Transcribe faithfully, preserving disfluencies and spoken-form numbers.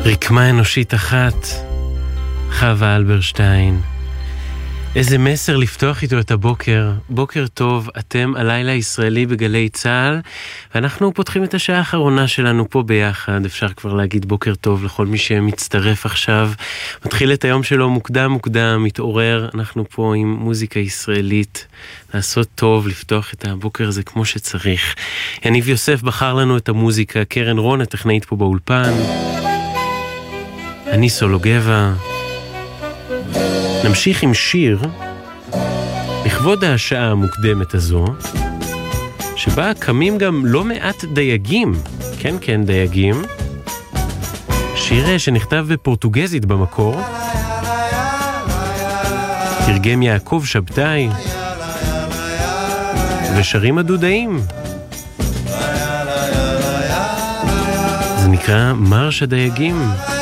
רקמה אנושית אחת, חווה אלברשטיין. איזה מסר לפתוח איתו את הבוקר. בוקר טוב, אתם הלילה הישראלי בגלי צהל, ואנחנו פותחים את השעה האחרונה שלנו פה ביחד. אפשר כבר להגיד בוקר טוב לכל מי שמצטרף עכשיו. מתחיל את היום שלו מוקדם מוקדם, מתעורר. אנחנו פה עם מוזיקה ישראלית, לעשות טוב, לפתוח את הבוקר הזה כמו שצריך. יניב יוסף בחר לנו את המוזיקה, קרן רון, הטכנאית פה באולפן. אני סולו גבע. נמשיך עם שיר לכבוד השעה המוקדמת הזו, שבה קמים גם לא מעט דייגים, כן כן דייגים, שיר שנכתב בפורטוגזית במקור, תרגם יעקב שבתאי, ושרים הדודאים. זה נקרא מרש הדייגים.